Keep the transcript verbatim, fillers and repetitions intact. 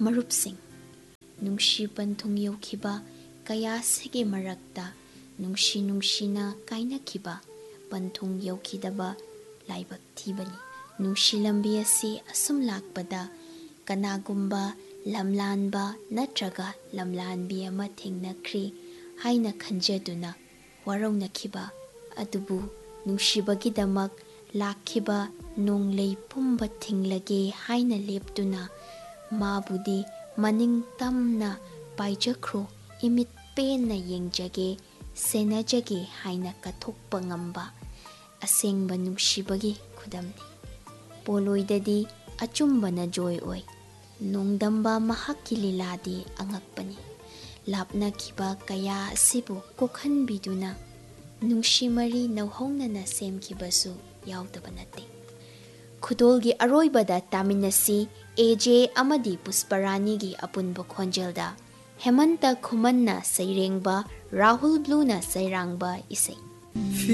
ꯃꯔꯨꯞꯁꯤꯡ, ꯅꯨꯡꯁꯤ ꯄꯟꯊꯨꯡ ꯌꯧꯈꯤꯕ ꯀꯌꯥꯁꯤꯒꯤ ꯃꯔꯛꯇ ꯅꯨꯡꯁꯤ ꯅꯨꯡꯁꯤꯅ ꯀꯥꯏꯅꯈꯤꯕ ꯄꯟꯊꯨꯡ ꯌꯧꯈꯤꯗꯕ ꯂꯥꯏꯕꯛ ꯊꯤꯕꯅꯤ꯫ ꯅꯨꯡꯁꯤ ꯂꯝꯕꯤ ꯑꯁꯤ ꯑꯁꯨꯝ ꯂꯥꯛꯄꯗ ꯀꯅꯥꯒꯨꯝꯕ ꯂꯝꯂꯥꯟꯕ ꯅꯠꯇ꯭ꯔꯒ ꯂꯝꯂꯥꯟꯕꯤ ꯑꯃ ꯊꯦꯡꯅꯈ꯭ꯔꯤ ꯍꯥꯏꯅ ꯈꯟꯖꯗꯨꯅ ꯋꯥꯔꯧꯅꯈꯤꯕ ꯑꯗꯨꯕꯨ ꯅꯨꯡꯁꯤꯕꯒꯤꯗꯃꯛ ꯂꯥꯛꯈꯤꯕ ꯅꯣꯡꯂꯩ ꯄꯨꯝꯕ ꯊꯤꯡꯂꯒꯦ ꯍꯥꯏꯅ ꯂꯦꯞꯇꯨꯅ ꯃꯥꯕꯨꯗꯤ ꯃꯅꯤꯡ ꯇꯝꯅ ꯄꯥꯏꯖꯈ꯭ꯔꯣ, ꯏꯃꯤꯠ ꯄꯦꯟꯅ ꯌꯦꯡꯖꯒꯦ, ꯁꯦꯟꯅꯖꯒꯦ ꯍꯥꯏꯅ ꯀꯠꯊꯣꯛꯄ ꯉꯝꯕ ꯑꯁꯦꯡꯕ ꯅꯨꯡꯁꯤꯕꯒꯤ ꯈꯨꯗꯝꯅꯤ꯫ ꯄꯣꯂꯣꯏꯗꯗꯤ ꯑꯆꯨꯝꯕꯅ ꯖꯣꯏ ꯑꯣꯏ, ꯅꯣꯡꯗꯝꯕ ꯃꯍꯥꯛꯀꯤ ꯂꯤꯂꯥꯗꯤ ꯑꯉꯛꯄꯅꯤ꯫ ꯂꯥꯞꯅꯈꯤꯕ ꯀꯌꯥ ꯑꯁꯤꯕꯨ ꯀꯣꯛꯍꯟꯕꯤꯗꯨꯅ ꯅꯨꯡꯁꯤ ꯃꯔꯤ ꯅꯧꯍꯧꯅꯅ ꯁꯦꯝꯈꯤꯕꯁꯨ ꯌꯥꯎꯗꯕ ꯅꯠꯇꯦ꯫ ꯈꯨꯗꯣꯜꯒꯤ ꯑꯔꯣꯏꯕꯗ ꯇꯥꯃꯤꯟꯅꯁꯤ ꯑꯦ.ꯖꯦ ꯑꯃꯗꯤ ꯄꯨꯁꯄꯔꯥꯅꯤꯒꯤ ꯑꯄꯨꯟꯕ ꯈꯣꯟꯖꯦꯜꯗ ꯍꯦꯃꯟꯇ ꯈꯨꯃꯟꯅ ꯁꯩꯔꯦꯡꯕ, ꯔꯥꯍꯨꯜ ꯕ꯭ꯂꯨꯅ ꯁꯩꯔꯥꯡꯕ ꯏꯁꯩ꯫